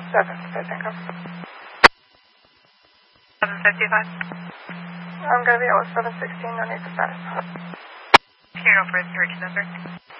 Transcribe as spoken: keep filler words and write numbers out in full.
seven, I think of. seven fifty-five. I'm going to be oh seven sixteen, no need to status. Here, no further direction, sir.